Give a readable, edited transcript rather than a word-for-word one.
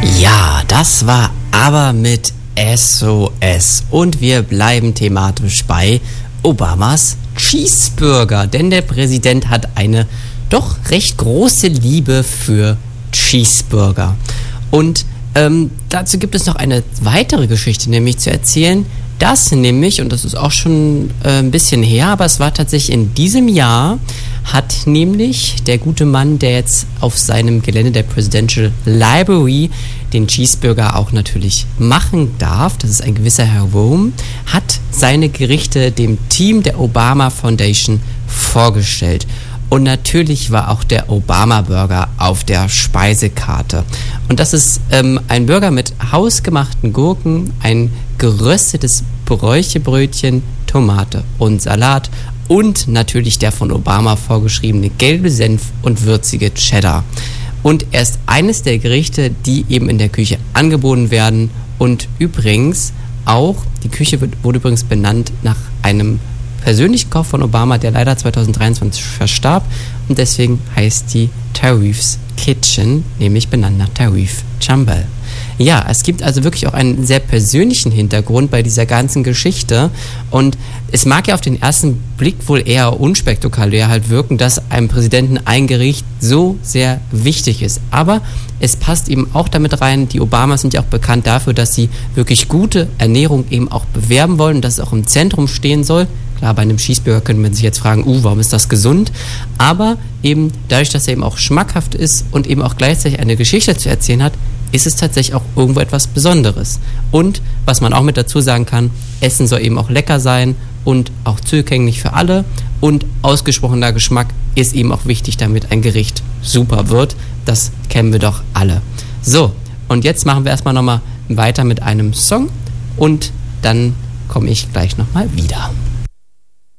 Ja, das war aber mit SOS. Und wir bleiben thematisch bei Obamas Cheeseburger. Denn der Präsident hat eine doch recht große Liebe für Cheeseburger. Und dazu gibt es noch eine weitere Geschichte, nämlich zu erzählen, dass nämlich, und das ist auch schon ein bisschen her, aber es war tatsächlich in diesem Jahr, hat nämlich der gute Mann, der jetzt auf seinem Gelände der Presidential Library den Cheeseburger auch natürlich machen darf, das ist ein gewisser Herr Rome, hat seine Gerichte dem Team der Obama Foundation vorgestellt. Und natürlich war auch der Obama-Burger auf der Speisekarte. Und das ist ein Burger mit hausgemachten Gurken, ein geröstetes Bräuchebrötchen, Tomate und Salat und natürlich der von Obama vorgeschriebene gelbe Senf und würzige Cheddar. Und er ist eines der Gerichte, die eben in der Küche angeboten werden. Und übrigens auch, die Küche wurde übrigens benannt nach einem persönlichen Koch von Obama, der leider 2023 verstarb, und deswegen heißt die Tarif's Kitchen, nämlich benannt nach Tarif Chambal. Ja, es gibt also wirklich auch einen sehr persönlichen Hintergrund bei dieser ganzen Geschichte, und es mag ja auf den ersten Blick wohl eher unspektakulär halt wirken, dass einem Präsidenten ein Gericht so sehr wichtig ist, aber es passt eben auch damit rein, die Obamas sind ja auch bekannt dafür, dass sie wirklich gute Ernährung eben auch bewerben wollen und dass es auch im Zentrum stehen soll. Klar, bei einem Cheeseburger könnte man sich jetzt fragen, warum ist das gesund? Aber eben dadurch, dass er eben auch schmackhaft ist und eben auch gleichzeitig eine Geschichte zu erzählen hat, ist es tatsächlich auch irgendwo etwas Besonderes. Und was man auch mit dazu sagen kann, Essen soll eben auch lecker sein und auch zugänglich für alle. Und ausgesprochener Geschmack ist eben auch wichtig, damit ein Gericht super wird. Das kennen wir doch alle. So, und jetzt machen wir erstmal nochmal weiter mit einem Song und dann komme ich gleich nochmal wieder.